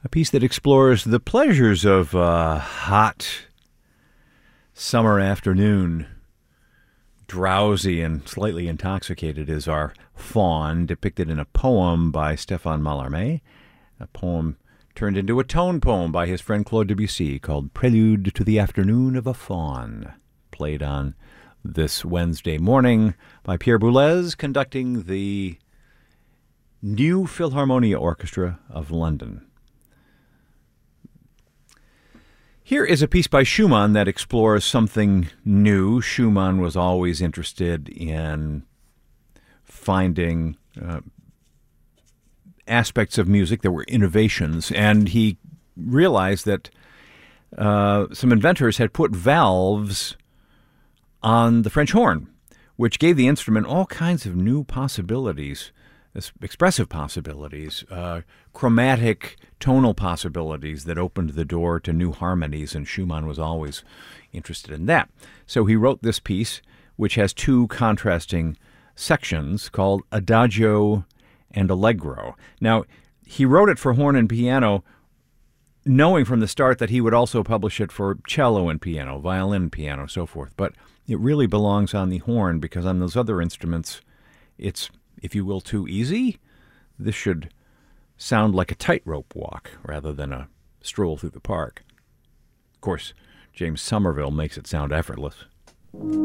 A piece that explores the pleasures of a hot summer afternoon. Drowsy and slightly intoxicated is our faun, depicted in a poem by Stéphane Mallarmé, a poem turned into a tone poem by his friend Claude Debussy called Prelude to the Afternoon of a Faun, played on this Wednesday morning by Pierre Boulez, conducting the New Philharmonia Orchestra of London. Here is a piece by Schumann that explores something new. Schumann was always interested in finding aspects of music that were innovations, and he realized that some inventors had put valves on the French horn, which gave the instrument all kinds of new possibilities, expressive possibilities, chromatic, tonal possibilities that opened the door to new harmonies, and Schumann was always interested in that. So he wrote this piece, which has two contrasting sections called Adagio and Allegro. Now, he wrote it for horn and piano, knowing from the start that he would also publish it for cello and piano, violin, piano, so forth. But it really belongs on the horn because on those other instruments, it's, if you will, too easy. This should sound like a tightrope walk rather than a stroll through the park. Of course, James Somerville makes it sound effortless.